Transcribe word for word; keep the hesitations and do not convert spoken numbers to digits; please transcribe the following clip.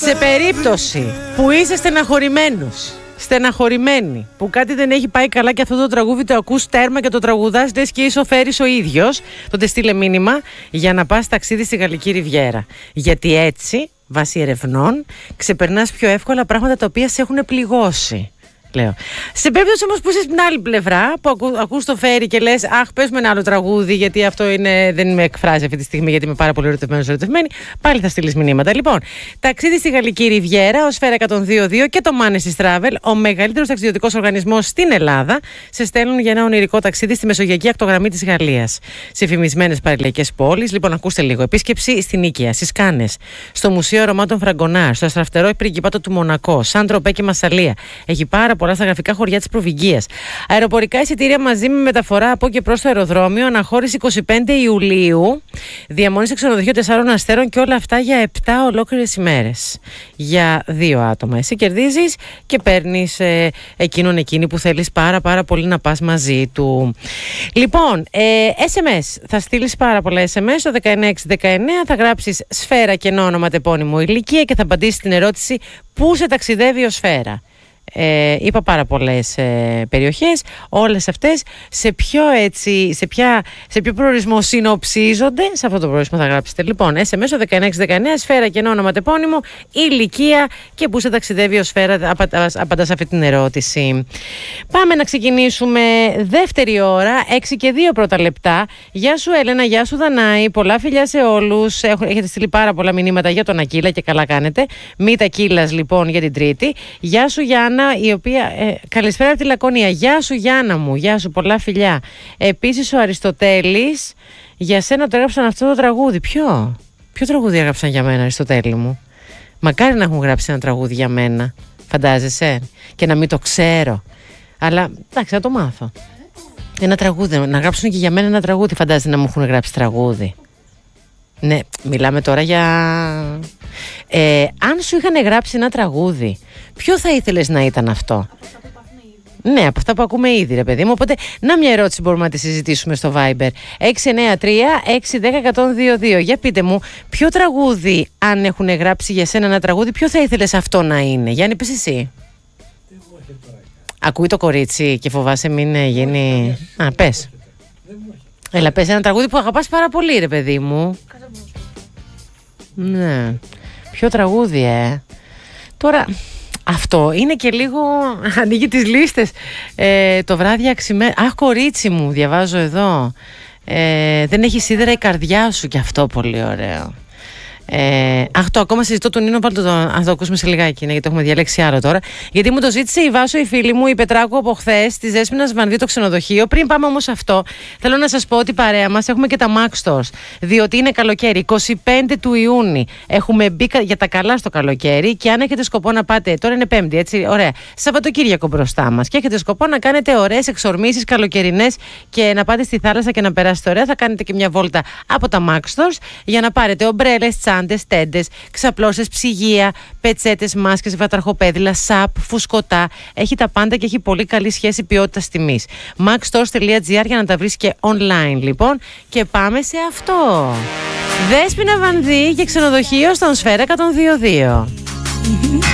Σε περίπτωση που είσαι στεναχωρημένος, στεναχωρημένοι, που κάτι δεν έχει πάει καλά και αυτό το τραγούδι το ακούς τέρμα και το τραγουδάς, λες και είσαι ο Φέρης ο ίδιος, τότε στείλε μήνυμα για να πας ταξίδι στη Γαλλική Ριβιέρα. Γιατί έτσι, βάσει ερευνών, ξεπερνάς πιο εύκολα πράγματα τα οποία σε έχουν πληγώσει. Λέω. Σε περίπτωση όμως που είσαι στην άλλη πλευρά, που ακού, ακούς το Φέρι και λες αχ, πες με ένα άλλο τραγούδι, γιατί αυτό είναι, δεν με εκφράζει αυτή τη στιγμή, γιατί είμαι πάρα πολύ ερωτευμένος, ερωτευμένη, πάλι θα στείλεις μηνύματα. Λοιπόν, ταξίδι στη Γαλλική Ριβιέρα, ο Σφαίρα εκατόν δύο δύο και το Manesis Travel, ο μεγαλύτερος ταξιδιωτικός οργανισμός στην Ελλάδα, σε στέλνουν για ένα ονειρικό ταξίδι στη μεσογειακή ακτογραμμή της Γαλλίας. Σε φημισμένες παραλιακές πόλεις. Λοιπόν, ακούστε λίγο. Επίσκεψη στην Νίκαια, στις Κάνες, στο Μουσείο Αρωμάτων Φραγκονάρ, στο αστραφτερό Πριγκιπάτο του Μονακό, Σαν Τροπέ και Μασσαλία. Έχει πάρα πολλά στα γραφικά χωριά της Προβυγγίας. Αεροπορικά εισιτήρια μαζί με μεταφορά από και προς το αεροδρόμιο, αναχώρηση είκοσι πέντε Ιουλίου, διαμονή σε ξενοδοχείο τεσσάρων αστέρων και όλα αυτά για επτά ολόκληρες ημέρες. Για δύο άτομα. Εσύ κερδίζεις και παίρνεις ε, εκείνον εκείνη που θέλεις πάρα πάρα πολύ να πας μαζί του. Λοιπόν, ε, ες εμ ες. Θα στείλεις πάρα πολλά ες εμ ες στο δεκαεννιά έξι δεκαεννιά, θα γράψεις Σφαίρα κενό ονοματεπώνυμο ηλικία και θα απαντήσεις την ερώτηση πού σε ταξιδεύει ο Σφαίρα. Ε, είπα πάρα πολλές ε, περιοχές, όλες αυτές σε ποιο, έτσι, σε, ποια, σε ποιο προορισμό συνοψίζονται. Σε αυτό το προορισμό θα γράψετε λοιπόν ες εμ ες δεκαεννιά έξι δεκαεννιά, Σφαίρα κενό ονοματεπώνυμο, ηλικία και που σε ταξιδεύει ο Σφαίρα. Απαντάς, απαντάς αυτή την ερώτηση. Πάμε να ξεκινήσουμε δεύτερη ώρα, έξι και δύο πρώτα λεπτά. Γεια σου Έλενα, γεια σου Δανάη, πολλά φιλιά σε όλους. Έχετε στείλει πάρα πολλά μηνύματα για τον Ακύλα και καλά κάνετε. Μήτα Κύλας λοιπόν για την Τρίτη. Γεια σου Γιάννα, η οποία. Ε, καλησπέρα από τη Λακωνία. Γεια σου Γιάννα μου, γεια σου, πολλά φιλιά. Επίσης ο Αριστοτέλης, για σένα το έγραψαν αυτό το τραγούδι. Ποιο? Ποιο τραγούδι έγραψαν για μένα, Αριστοτέλη μου? Μακάρι να έχουν γράψει ένα τραγούδι για μένα. Φαντάζεσαι? Και να μην το ξέρω. Αλλά εντάξει, θα το μάθω. Ένα τραγούδι, να γράψουν και για μένα ένα τραγούδι. Φαντάζεσαι να μου έχουν γράψει τραγούδι? Ναι, μιλάμε τώρα για... Ε, αν σου είχαν γράψει ένα τραγούδι, ποιο θα ήθελες να ήταν αυτό? Από αυτά που υπάρχουν ήδη. Ναι, από αυτά που ακούμε ήδη, ρε παιδί μου. Οπότε, να μια ερώτηση μπορούμε να τη συζητήσουμε στο Viber. έξι εννιά τρία έξι ένα μηδέν ένα μηδέν δύο δύο. Για πείτε μου, ποιο τραγούδι, αν έχουν γράψει για σένα ένα τραγούδι, ποιο θα ήθελες αυτό να είναι? Γιάννη, πες εσύ. Ακούει το κορίτσι και φοβάσαι μην γίνει... Α, πες. Έλα, πες ένα τραγούδι που αγαπάς πάρα πολύ, ρε παιδί μου. Ναι. Ποιο τραγούδι, ε? Τώρα, αυτό είναι και λίγο... Ανοίγει τις λίστες. Ε, το βράδυ αξιμέ... Αχ, κορίτσι μου, διαβάζω εδώ. Ε, δεν έχει σίδερα η καρδιά σου, και αυτό πολύ ωραίο. Ε, αχ, το ακόμα συζητώ τον Νίνο, πάλι το, το, το ακούσουμε σε λιγάκι, ναι, γιατί έχουμε διαλέξει άλλο τώρα. Γιατί μου το ζήτησε η Βάσο, η φίλη μου, η Πετράκου από χθες, τη Δέσποινα Βανδύ, το ξενοδοχείο. Πριν πάμε όμως αυτό, θέλω να σας πω ότι παρέα μας έχουμε και τα Max Stores. Διότι είναι καλοκαίρι, εικοστή πέμπτη του Ιούνιου. Έχουμε μπει για τα καλά στο καλοκαίρι και αν έχετε σκοπό να πάτε. Τώρα είναι Πέμπτη, έτσι, ωραία. Σαββατοκύριακο μπροστά μας και έχετε σκοπό να κάνετε ωραίες εξορμήσεις καλοκαιρινές και να πάτε στη θάλασσα και να περάσετε ωραία, θα κάνετε και μια βόλτα από τα Max Stores για να πάρετε ομπρέλες, τσάντες, τέντες, ξαπλώσεις, ψυγεία, πετσέτες, μάσκες, βατραχοπέδιλα, σαπ, φουσκωτά. Έχει τα πάντα και έχει πολύ καλή σχέση ποιότητας τιμής. maxstores τελεία gr για να τα βρεις και online λοιπόν. Και πάμε σε αυτό. Δέσποινα Βανδύ και ξενοδοχείο στον Σφαίρα εκατόν δύο δύο.